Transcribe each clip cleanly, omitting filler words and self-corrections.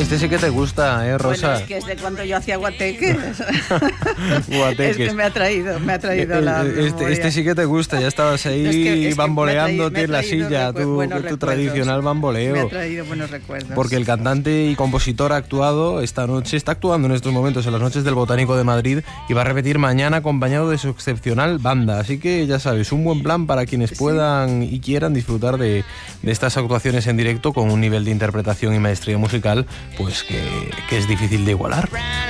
Este sí que te gusta, Rosa. Bueno, es que es de cuando yo hacía guateques. Guateques. Es que me ha traído la memoria. Este sí que te gusta, ya estabas ahí es que bamboleándote en la silla, tu tradicional bamboleo. Me ha traído buenos recuerdos. Porque el cantante y compositor ha actuado esta noche, está actuando en estos momentos en las noches del Botánico de Madrid y va a repetir mañana acompañado de su excepcional banda. Así que ya sabes, un buen plan para quienes puedan y quieran disfrutar de estas actuaciones en directo con un nivel de interpretación y maestría musical pues que es difícil de igualar.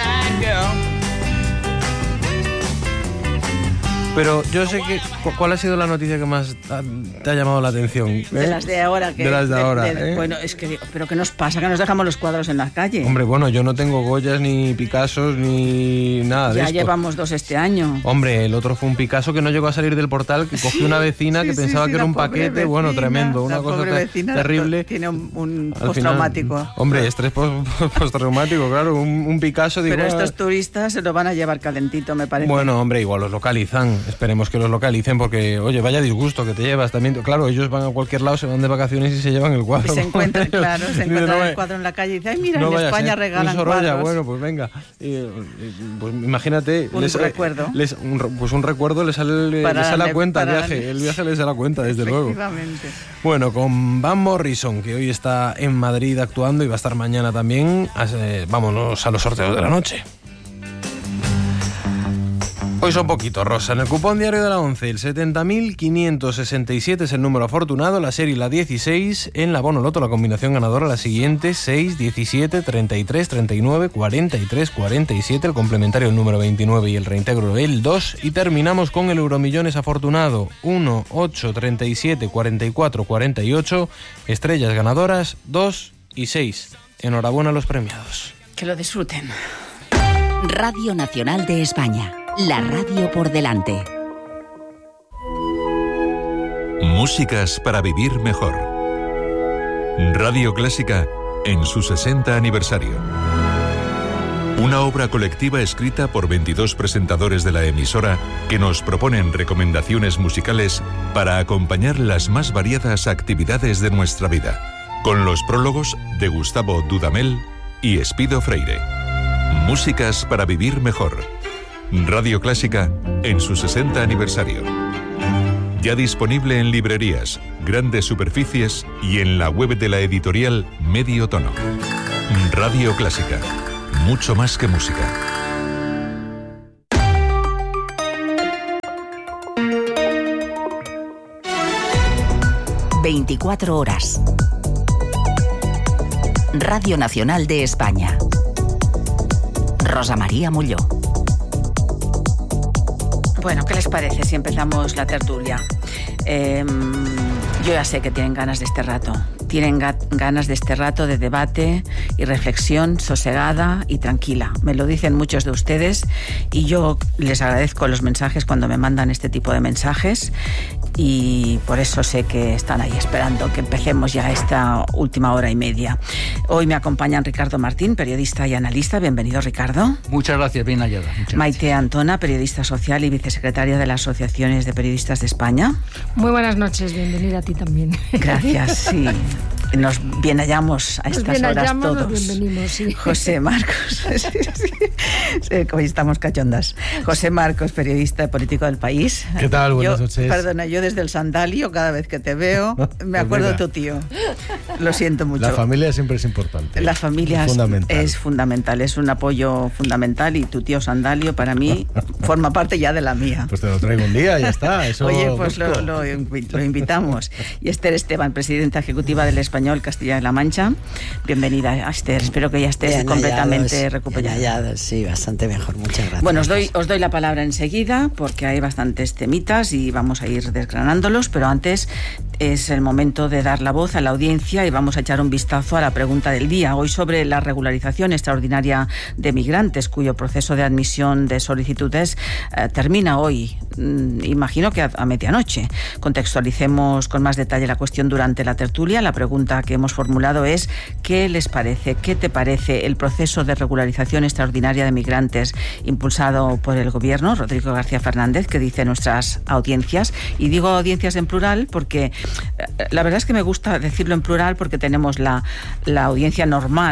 Pero yo sé que... ¿Cuál ha sido la noticia que más te ha llamado la atención? De las de ahora. De las de ahora. Bueno, es que... ¿Pero qué nos pasa? Que nos dejamos los cuadros en la calle. Hombre, bueno, yo no tengo Goyas, ni Picassos, ni nada de esto. Ya llevamos 2 este año. Hombre, el otro fue un Picasso que no llegó a salir del portal, que cogió una vecina que pensaba que era un paquete, vecina, bueno, tremendo. Una cosa terrible. Tiene un postraumático. Hombre, estrés postraumático, claro. Un Picasso... Pero estos turistas se lo van a llevar calentito, me parece. Bueno, hombre, igual los localizan. Esperemos que los localicen porque, oye, vaya disgusto que te llevas también. Claro, ellos van a cualquier lado, se van de vacaciones y se llevan el cuadro. Y se encuentran, claro, el cuadro en la calle y dicen, ay, mira, en España regalan cuadros. Bueno, pues venga. Pues imagínate. Un recuerdo. Pues un recuerdo le sale a cuenta el viaje. El viaje les sale a cuenta, desde luego. Efectivamente. Bueno, con Van Morrison, que hoy está en Madrid actuando y va a estar mañana también, vámonos a los sorteos de la noche. Hoy son poquitos, Rosa. En el cupón diario de la 11, el 70.567 es el número afortunado, la serie la 16, en la Bono Loto la combinación ganadora la siguiente, 6, 17, 33, 39, 43, 47, el complementario el número 29 y el reintegro el 2, y terminamos con el Euromillones afortunado, 1, 8, 37, 44, 48, estrellas ganadoras 2 y 6. Enhorabuena a los premiados. Que lo disfruten. Radio Nacional de España. La radio por delante. Músicas para vivir mejor. Radio Clásica en su 60 aniversario. Una obra colectiva escrita por 22 presentadores de la emisora que nos proponen recomendaciones musicales para acompañar las más variadas actividades de nuestra vida. Con los prólogos de Gustavo Dudamel y Espido Freire. Músicas para vivir mejor. Radio Clásica en su 60 aniversario. Ya disponible en librerías, grandes superficies y en la web de la editorial Medio Tono. Radio Clásica. Mucho más que música. ...24 horas. Radio Nacional de España. Rosa María Molló. Bueno, ¿qué les parece si empezamos la tertulia? Yo ya sé que tienen ganas de este rato. Tienen ganas de este rato de debate y reflexión sosegada y tranquila. Me lo dicen muchos de ustedes y yo les agradezco los mensajes cuando me mandan este tipo de mensajes y por eso sé que están ahí esperando que empecemos ya esta última hora y media. Hoy me acompañan Ricardo Martín, periodista y analista. Bienvenido, Ricardo. Muchas gracias, bien hallada. Maite Antona, periodista social y vicesecretaria de las Asociaciones de Periodistas de España. Muy buenas noches, bienvenida a ti también. Gracias, sí. Nos bien hallamos a estas horas todos. Nos bienvenimos, sí. José Marcos. Sí, hoy estamos cachondas. José Marcos, periodista político del País. ¿Qué tal? Buenas noches. Perdona, yo desde el sandalio, cada vez que te veo, me acuerdo de tu tío. Lo siento mucho. La familia siempre es importante. La familia es fundamental, es un apoyo fundamental y tu tío Sandalio para mí forma parte ya de la mía. Pues te lo traigo un día, ya está. Eso oye, pues lo invitamos. Y Esther Esteban, presidenta ejecutiva del Español Castilla-La Mancha. Bienvenida, Esther. Espero que ya estés bien completamente recuperada. Sí, bastante mejor. Muchas gracias. Bueno, os doy la palabra enseguida porque hay bastantes temitas y vamos a ir desgranándolos, pero antes es el momento de dar la voz a la audiencia y vamos a echar un vistazo a la pregunta del día. Hoy sobre la regularización extraordinaria de migrantes cuyo proceso de admisión de solicitudes termina hoy, imagino que a medianoche. Contextualicemos con más detalle la cuestión durante la tertulia. La pregunta que hemos formulado es: ¿qué les parece, qué te parece el proceso de regularización extraordinaria de migrantes impulsado por el gobierno? Rodrigo García Fernández, que dice nuestras audiencias, y digo audiencias en plural porque la verdad es que me gusta decirlo en plural porque tenemos la audiencia normal,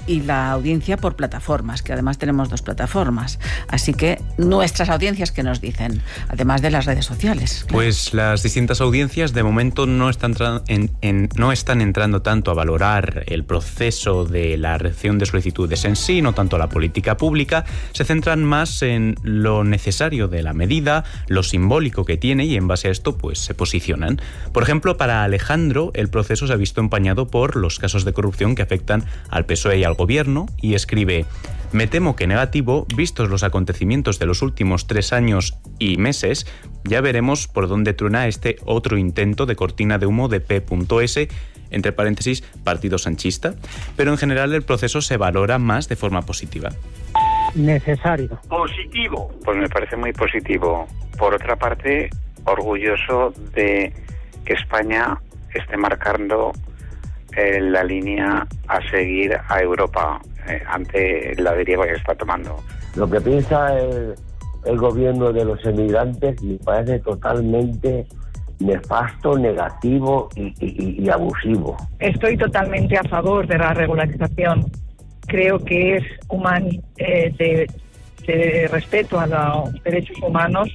y la audiencia por plataformas, que además tenemos 2 plataformas. Así que nuestras audiencias, ¿qué nos dicen? Además de las redes sociales. Claro. Pues las distintas audiencias de momento no están entrando tanto a valorar el proceso de la recepción de solicitudes en sí, no tanto la política pública. Se centran más en lo necesario de la medida, lo simbólico que tiene, y en base a esto pues se posicionan. Por ejemplo, para Alejandro el proceso se ha visto empañado por los casos de corrupción que afectan al PSOE y al gobierno, y escribe: me temo que negativo, vistos los acontecimientos de los últimos 3 años y meses, ya veremos por dónde truena este otro intento de cortina de humo de P.S, entre paréntesis, partido sanchista, pero en general el proceso se valora más de forma positiva. Necesario. Positivo. Pues me parece muy positivo. Por otra parte, orgulloso de que España esté marcando la línea a seguir a Europa ante la deriva que está tomando. Lo que piensa el gobierno de los emigrantes me parece totalmente nefasto, negativo y abusivo. Estoy totalmente a favor de la regularización. Creo que es humano, de respeto a los derechos humanos,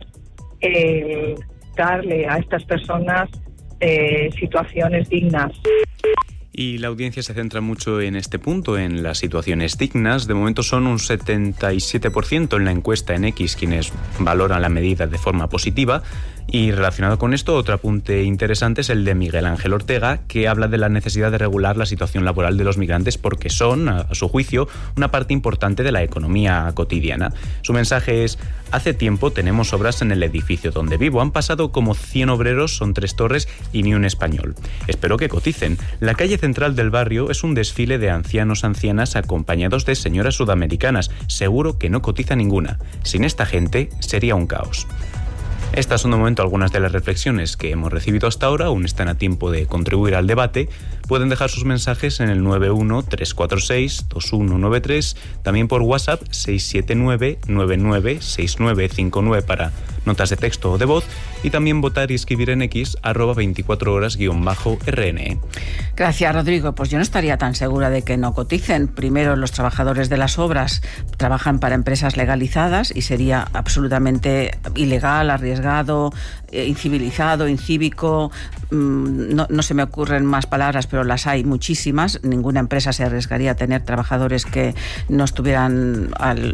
darle a estas personas situaciones dignas. Y la audiencia se centra mucho en este punto, en las situaciones dignas. De momento son un 77% en la encuesta en X quienes valoran la medida de forma positiva. Y relacionado con esto, otro apunte interesante es el de Miguel Ángel Ortega, que habla de la necesidad de regular la situación laboral de los migrantes porque son, a su juicio, una parte importante de la economía cotidiana. Su mensaje es: hace tiempo tenemos obras en el edificio donde vivo. Han pasado como 100 obreros, son 3 torres y ni un español. Espero que coticen. La calle central del barrio es un desfile de ancianos-ancianas acompañados de señoras sudamericanas. Seguro que no cotiza ninguna. Sin esta gente sería un caos. Estas son de momento algunas de las reflexiones que hemos recibido hasta ahora. Aún están a tiempo de contribuir al debate. Pueden dejar sus mensajes en el 91-346-2193, también por WhatsApp 679-996959 para notas de texto o de voz, y también votar y escribir en X @24horas_RNE. Gracias, Rodrigo. Pues yo no estaría tan segura de que no coticen. Primero, los trabajadores de las obras trabajan para empresas legalizadas y sería absolutamente ilegal, arriesgado, incivilizado, incívico. No se me ocurren más palabras, pero las hay muchísimas. Ninguna empresa se arriesgaría a tener trabajadores que no estuvieran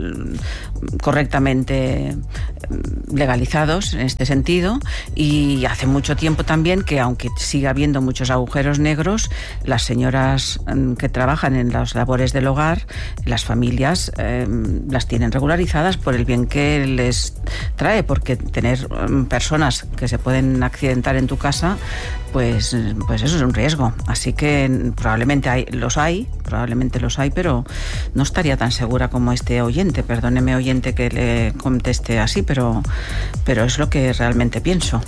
correctamente legalizados en este sentido. Y hace mucho tiempo también que, aunque siga habiendo muchos agujeros negros, las señoras que trabajan en las labores del hogar, las familias las tienen regularizadas por el bien que les trae, porque tener personas que se pueden accidentar en tu casa, pues eso es un riesgo. Así que probablemente los hay, pero no estaría tan segura como este oyente. Perdóneme, oyente, que le conteste así, pero es lo que realmente pienso.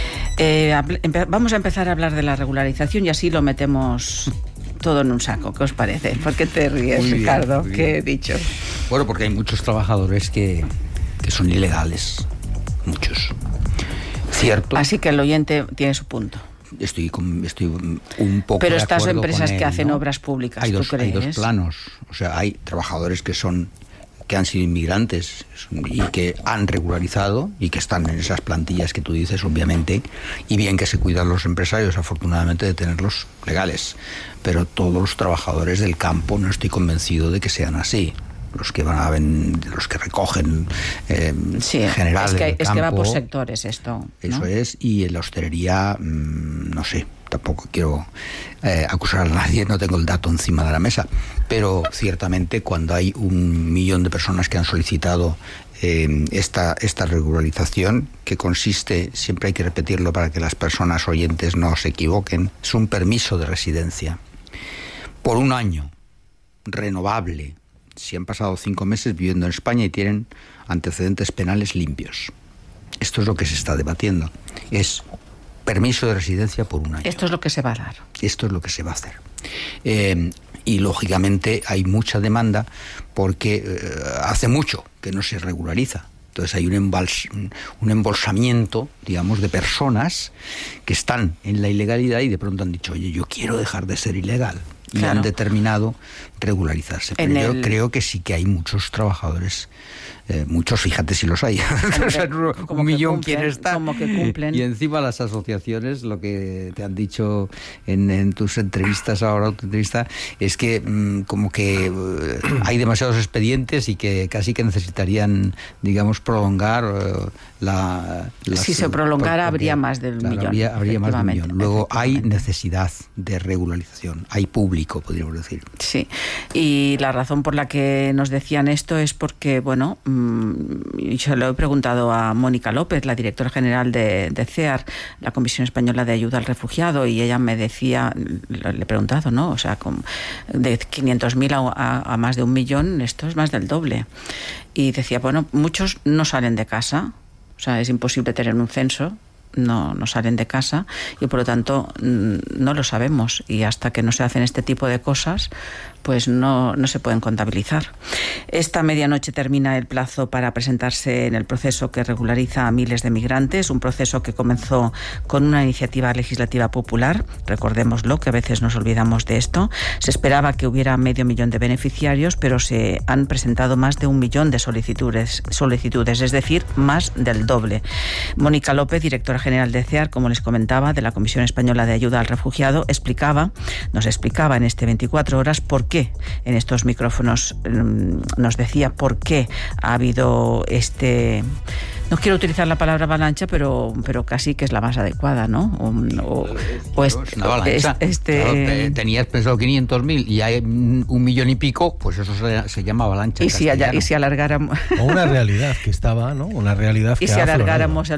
Vamos a empezar a hablar de la regularización y así lo metemos todo en un saco. ¿Qué os parece? ¿Por qué te ríes, muy Ricardo? Bien. ¿Qué he dicho? Bueno, porque hay muchos trabajadores que son ilegales. Muchos. Cierto. Así que el oyente tiene su punto. Estoy un poco. Pero de estas acuerdo empresas con él, que hacen ¿no? obras públicas, hay ¿tú dos crees? planos. O sea, hay trabajadores que han sido inmigrantes y que han regularizado y que están en esas plantillas que tú dices, obviamente, y bien que se cuidan los empresarios, afortunadamente, de tenerlos legales. Pero todos los trabajadores del campo no estoy convencido de que sean así. Los que recogen general es que va por sectores esto, ¿no? Eso es, y en la hostelería, no sé, tampoco quiero acusar a nadie, no tengo el dato encima de la mesa, pero ciertamente cuando hay 1 millón de personas que han solicitado esta regularización, que consiste, siempre hay que repetirlo para que las personas oyentes no se equivoquen, es un permiso de residencia por 1 año, renovable, si han pasado 5 meses viviendo en España y tienen antecedentes penales limpios. Esto es lo que se está debatiendo. Es permiso de residencia por 1 año. Esto es lo que se va a dar. Esto es lo que se va a hacer. Y lógicamente hay mucha demanda porque hace mucho que no se regulariza. Entonces hay un embolsamiento, digamos, de personas que están en la ilegalidad y de pronto han dicho: oye, yo quiero dejar de ser ilegal. y han determinado regularizarse. Pero yo creo que sí que hay muchos trabajadores, muchos, fíjate si los hay, un millón quiere estar, como que cumplen. Y encima las asociaciones, lo que te han dicho en tus entrevistas ahora, tu entrevista, es que como que hay demasiados expedientes y que casi que necesitarían, digamos, prolongar si se prolongara habría más de un millón. Habría más de un millón. Luego hay necesidad de regularización, hay público, podríamos decir. Sí, y la razón por la que nos decían esto es porque, bueno, yo lo he preguntado a Mónica López, la directora general de CEAR, la Comisión Española de Ayuda al Refugiado, y ella me decía, le he preguntado, ¿no? O sea, de 500.000 a más de 1 millón, esto es más del doble. Y decía, bueno, muchos no salen de casa, o sea, es imposible tener un censo, no salen de casa y por lo tanto no lo sabemos, y hasta que no se hacen este tipo de cosas pues no se pueden contabilizar. Esta medianoche termina el plazo para presentarse en el proceso que regulariza a miles de migrantes, un proceso que comenzó con una iniciativa legislativa popular, recordémoslo, que a veces nos olvidamos de esto. Se esperaba que hubiera 500.000 de beneficiarios, pero se han presentado más de 1 millón de solicitudes, es decir, más del doble. Mónica López, directora general de CEAR, como les comentaba, de la Comisión Española de Ayuda al Refugiado, nos explicaba en este 24 horas por qué, en estos micrófonos nos decía por qué ha habido no quiero utilizar la palabra avalancha, pero casi que es la más adecuada, ¿no? Es una avalancha. Claro, tenías pensado 500.000 y hay 1 millón y pico, pues eso se llama avalancha. Y si alargáramos... O una realidad que estaba, ¿no? Una realidad que y si alargáramos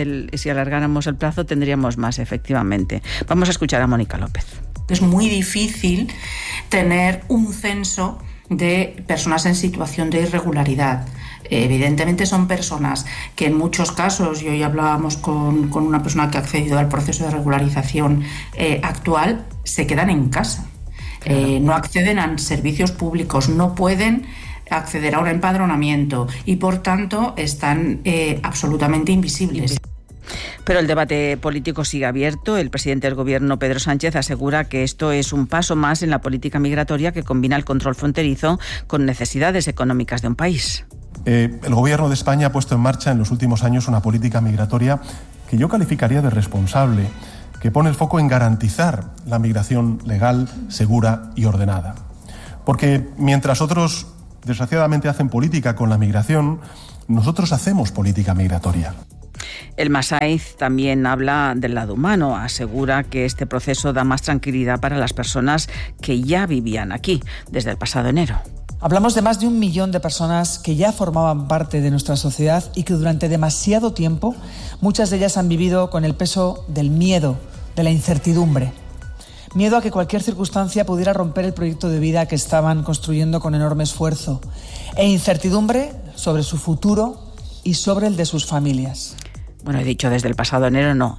el plazo tendríamos más, efectivamente. Vamos a escuchar a Mónica López. Es muy difícil tener un censo de personas en situación de irregularidad. Evidentemente son personas que en muchos casos, y hoy hablábamos con una persona que ha accedido al proceso de regularización actual, se quedan en casa. No acceden a servicios públicos, no pueden acceder a un empadronamiento y por tanto están absolutamente invisibles. Pero el debate político sigue abierto. El presidente del Gobierno, Pedro Sánchez, asegura que esto es un paso más en la política migratoria que combina el control fronterizo con necesidades económicas de un país. El Gobierno de España ha puesto en marcha en los últimos años una política migratoria que yo calificaría de responsable, que pone el foco en garantizar la migración legal, segura y ordenada. Porque mientras otros, desgraciadamente, hacen política con la migración, nosotros hacemos política migratoria. El Masaiz también habla del lado humano, asegura que este proceso da más tranquilidad para las personas que ya vivían aquí desde el pasado enero. Hablamos de más de 1 millón de personas que ya formaban parte de nuestra sociedad y que durante demasiado tiempo, muchas de ellas han vivido con el peso del miedo, de la incertidumbre. Miedo a que cualquier circunstancia pudiera romper el proyecto de vida que estaban construyendo con enorme esfuerzo. E incertidumbre sobre su futuro y sobre el de sus familias. Bueno, he dicho desde el pasado enero, no.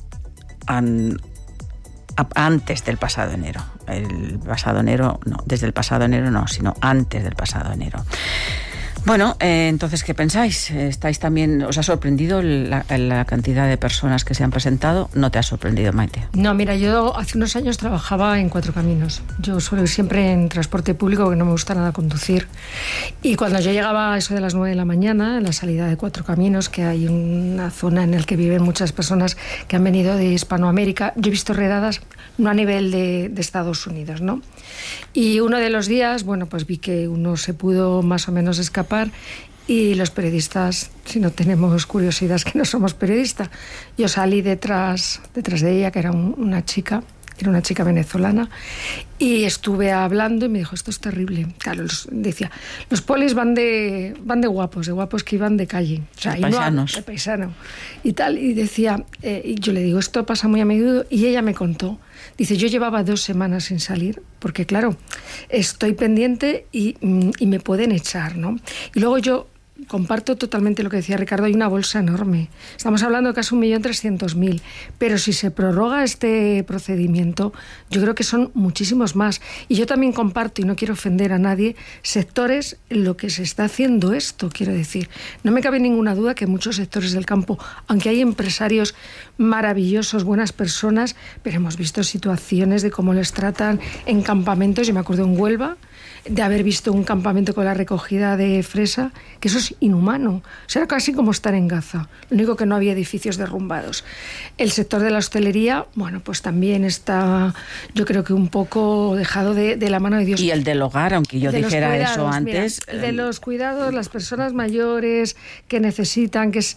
Antes del pasado enero. Desde el pasado enero no, sino antes del pasado enero. Bueno, entonces, ¿qué pensáis? ¿Estáis también, os ha sorprendido la cantidad de personas que se han presentado? ¿No te ha sorprendido, Maite? No, mira, yo hace unos años trabajaba en Cuatro Caminos. Yo suelo ir siempre en transporte público, porque no me gusta nada conducir. Y cuando yo llegaba a eso de las 9 de la mañana, en la salida de Cuatro Caminos, que hay una zona en la que viven muchas personas que han venido de Hispanoamérica, yo he visto redadas no a nivel de Estados Unidos, ¿no? Y uno de los días, bueno, pues vi que uno se pudo más o menos escapar, y los periodistas, si no tenemos curiosidad, es que no somos periodistas. Yo salí detrás de ella, que era una chica venezolana, y estuve hablando y me dijo, esto es terrible. Claro, decía, los polis van de guapos que iban de calle, o sea, de paisano y tal, y decía, y yo le digo, esto pasa muy a menudo, y ella me contó, dice, yo llevaba 2 semanas sin salir, porque claro, estoy pendiente y me pueden echar, ¿no? Y luego yo comparto totalmente lo que decía Ricardo, hay una bolsa enorme. Estamos hablando de casi 1.300.000, pero si se prorroga este procedimiento, yo creo que son muchísimos más. Y yo también comparto, y no quiero ofender a nadie, sectores en lo que se está haciendo esto, quiero decir. No me cabe ninguna duda que muchos sectores del campo, aunque hay empresarios maravillosos, buenas personas, pero hemos visto situaciones de cómo les tratan en campamentos. Yo me acuerdo en Huelva de haber visto un campamento con la recogida de fresa, que eso es inhumano. O sea, era casi como estar en Gaza. Lo único que no había edificios derrumbados. El sector de la hostelería, bueno, pues también está, yo creo que un poco dejado de la mano de Dios. Y el del hogar, aunque yo dijera cuidados, eso antes. Mira, el de los cuidados, las personas mayores que necesitan, que es...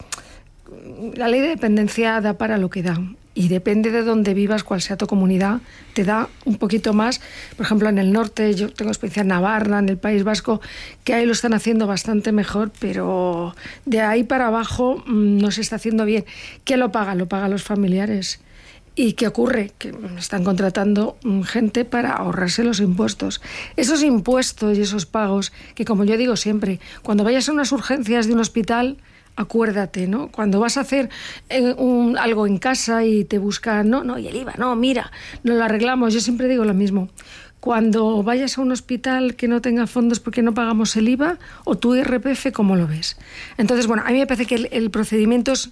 La ley de dependencia da para lo que da. Y depende de dónde vivas, cuál sea tu comunidad, te da un poquito más. Por ejemplo, en el norte, yo tengo experiencia en Navarra, en el País Vasco, que ahí lo están haciendo bastante mejor, pero de ahí para abajo no se está haciendo bien. ¿Quién lo paga? Lo pagan los familiares. ¿Y qué ocurre? Que están contratando gente para ahorrarse los impuestos. Esos impuestos y esos pagos, que como yo digo siempre, cuando vayas a unas urgencias de un hospital, acuérdate, ¿no? Cuando vas a hacer algo en casa y te buscan, no, y el IVA, no, mira, nos lo arreglamos. Yo siempre digo lo mismo. Cuando vayas a un hospital que no tenga fondos porque no pagamos el IVA o tu IRPF, ¿cómo lo ves? Entonces, bueno, a mí me parece que el procedimiento es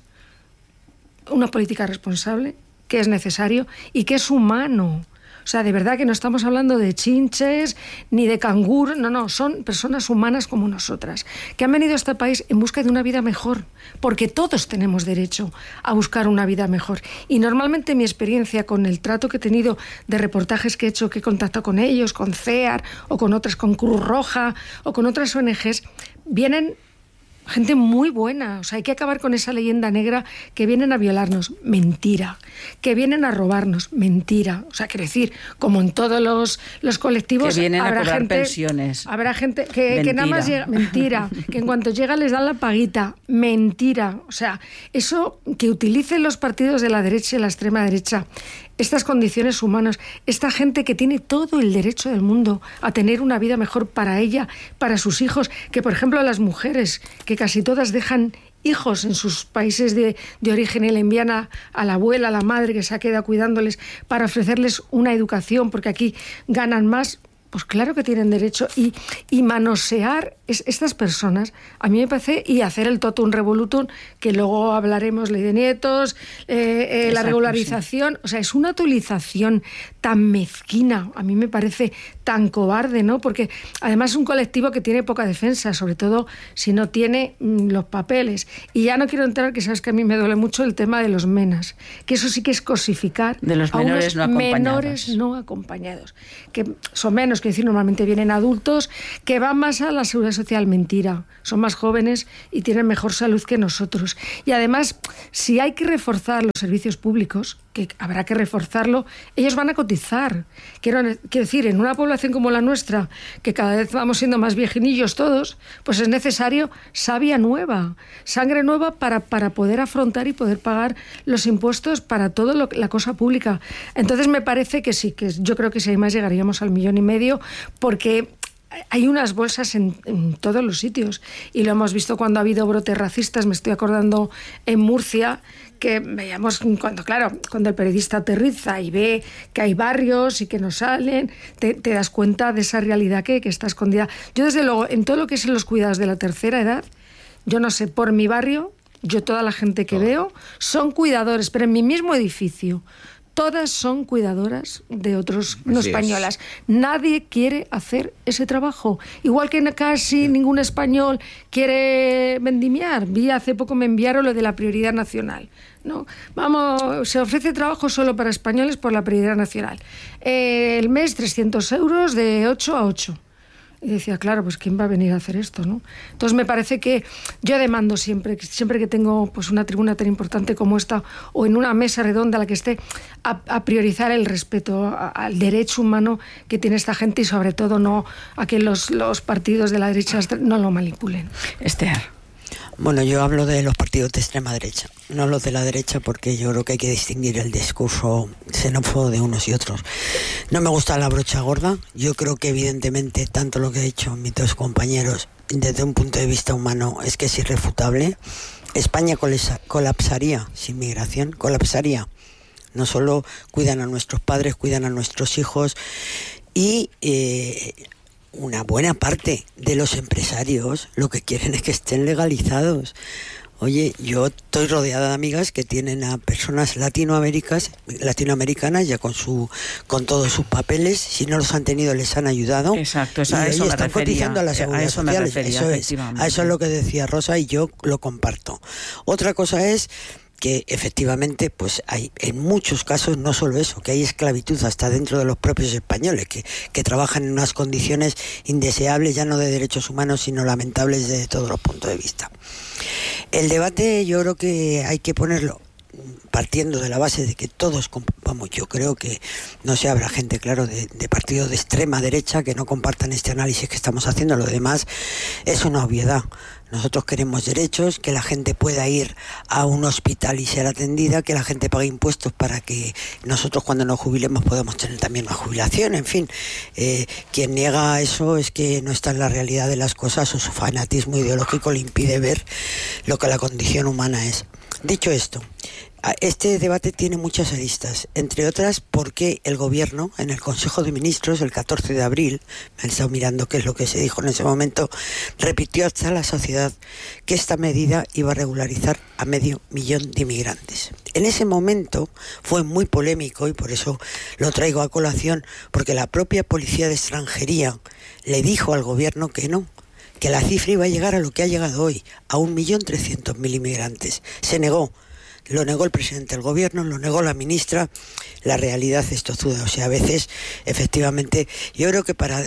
una política responsable, que es necesario y que es humano. O sea, de verdad que no estamos hablando de chinches ni de canguros, no, son personas humanas como nosotras, que han venido a este país en busca de una vida mejor, porque todos tenemos derecho a buscar una vida mejor. Y normalmente mi experiencia con el trato que he tenido de reportajes que he hecho, que he contactado con ellos, con CEAR o con otras, con Cruz Roja o con otras ONGs, vienen gente muy buena. O sea, hay que acabar con esa leyenda negra que vienen a violarnos. Mentira. Que vienen a robarnos. Mentira. O sea, quiero decir, como en todos los colectivos, que vienen a cobrar pensiones. Habrá gente que nada más llega. Mentira. Que en cuanto llega les dan la paguita. Mentira. O sea, eso que utilicen los partidos de la derecha y la extrema derecha, estas condiciones humanas, esta gente que tiene todo el derecho del mundo a tener una vida mejor para ella, para sus hijos, que por ejemplo las mujeres, que casi todas dejan hijos en sus países de origen y le envían a la abuela, a la madre que se ha quedado cuidándoles para ofrecerles una educación, porque aquí ganan más. Pues claro que tienen derecho. Y manosear estas personas, a mí me parece, y hacer el totum revolutum, que luego hablaremos, ley de nietos, la regularización. Sí. O sea, es una utilización tan mezquina, a mí me parece tan cobarde, ¿no? Porque además es un colectivo que tiene poca defensa, sobre todo si no tiene los papeles. Y ya no quiero entrar, que sabes que a mí me duele mucho el tema de los menas, que eso sí que es cosificar de los menores a unos menores no acompañados, que son menos, que decir, normalmente vienen adultos que van más a la seguridad social. Mentira, son más jóvenes y tienen mejor salud que nosotros. Y además, si hay que reforzar los servicios públicos, que habrá que reforzarlo, ellos van a cotizar. Quiero decir, en una población como la nuestra, que cada vez vamos siendo más viejinillos todos, pues es necesario savia nueva, sangre nueva para poder afrontar y poder pagar los impuestos para toda la cosa pública. Entonces me parece que sí, que yo creo que si hay más llegaríamos al 1,5 millones, porque hay unas bolsas en todos los sitios y lo hemos visto cuando ha habido brotes racistas. Me estoy acordando en Murcia, que veíamos cuando el periodista aterriza y ve que hay barrios y que no salen, te das cuenta de esa realidad que está escondida. Yo desde luego, en todo lo que es en los cuidados de la tercera edad, yo no sé, por mi barrio, yo toda la gente que veo son cuidadores, pero en mi mismo edificio todas son cuidadoras de otros, no españolas. Nadie quiere hacer ese trabajo. Igual que casi ningún español quiere vendimiar. Hace poco me enviaron lo de la prioridad nacional. ¿No? Se ofrece trabajo solo para españoles por la prioridad nacional. El mes 300 euros de 8 a 8. Y decía, claro, pues ¿quién va a venir a hacer esto, no? Entonces me parece que yo demando siempre que tengo pues una tribuna tan importante como esta, o en una mesa redonda a la que esté, a priorizar el respeto al derecho humano que tiene esta gente y sobre todo no a que los partidos de la derecha no lo manipulen. Esther. Bueno, yo hablo de los partidos de extrema derecha, no los de la derecha, porque yo creo que hay que distinguir el discurso xenófobo de unos y otros. No me gusta la brocha gorda. Yo creo que evidentemente tanto lo que he dicho mis dos compañeros desde un punto de vista humano es que es irrefutable. España colapsaría sin migración, colapsaría. No solo cuidan a nuestros padres, cuidan a nuestros hijos y una buena parte de los empresarios lo que quieren es que estén legalizados. Oye, yo estoy rodeada de amigas que tienen a personas latinoamericanas ya con todos sus papeles. Si no los han tenido, les han ayudado. Exacto, y a eso me están refería, cotizando a la seguridad social. A eso es lo que decía Rosa y yo lo comparto. Otra cosa es que efectivamente pues hay en muchos casos no solo eso, que hay esclavitud hasta dentro de los propios españoles que trabajan en unas condiciones indeseables, ya no de derechos humanos sino lamentables desde todos los puntos de vista. El debate yo creo que hay que ponerlo partiendo de la base de que todos, vamos, yo creo que no se habrá gente, claro, de partidos de extrema derecha que no compartan este análisis que estamos haciendo. Lo demás es una obviedad. Nosotros queremos derechos, que la gente pueda ir a un hospital y ser atendida, que la gente pague impuestos para que nosotros cuando nos jubilemos podamos tener también una jubilación, en fin. Quien niega eso es que no está en la realidad de las cosas o su fanatismo ideológico le impide ver lo que la condición humana es. Dicho esto, este debate tiene muchas aristas, entre otras porque el Gobierno, en el Consejo de Ministros, el 14 de abril, me han estado mirando qué es lo que se dijo en ese momento, repitió hasta la sociedad que esta medida iba a regularizar a 500.000 de inmigrantes. En ese momento fue muy polémico y por eso lo traigo a colación, porque la propia Policía de Extranjería le dijo al Gobierno que no, que la cifra iba a llegar a lo que ha llegado hoy, a 1.300.000 inmigrantes. Se negó. Lo negó el presidente del Gobierno, lo negó la ministra. La realidad es tozuda. O sea, a veces, efectivamente, yo creo que para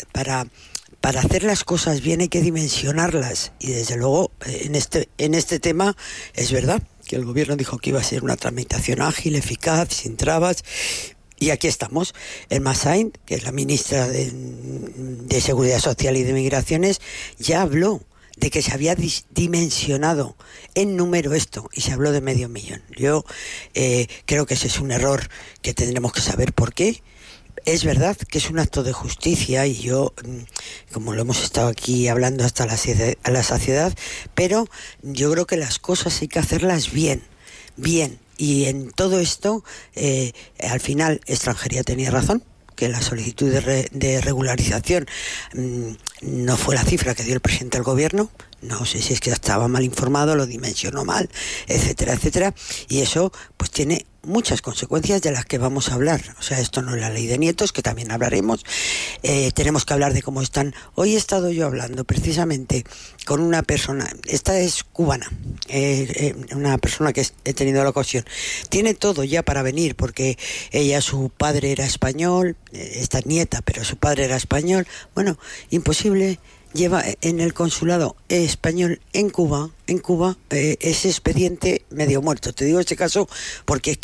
hacer las cosas bien hay que dimensionarlas. Y desde luego, en este tema, es verdad que el Gobierno dijo que iba a ser una tramitación ágil, eficaz, sin trabas. Y aquí estamos. Elma Sainz, que es la ministra de Seguridad Social y de Migraciones, ya habló de que se había dimensionado en número esto y se habló de 500.000. Yo creo que ese es un error que tendremos que saber por qué. Es verdad que es un acto de justicia y yo, como lo hemos estado aquí hablando hasta la saciedad, pero yo creo que las cosas hay que hacerlas bien. Y en todo esto, al final, Extranjería tenía razón, que la solicitud de regularización no fue la cifra que dio el presidente del Gobierno. No sé si es que estaba mal informado, lo dimensionó mal, etcétera, etcétera. Y eso pues tiene muchas consecuencias de las que vamos a hablar. O sea, esto no es la ley de nietos, que también hablaremos. Tenemos que hablar de cómo están. Hoy he estado yo hablando precisamente con una persona, esta es cubana, una persona que he tenido la ocasión. Tiene todo ya para venir, porque su padre era español, esta es nieta, pero su padre era español. Bueno, imposible. Lleva en el consulado español en Cuba ese expediente medio muerto. Te digo este caso porque es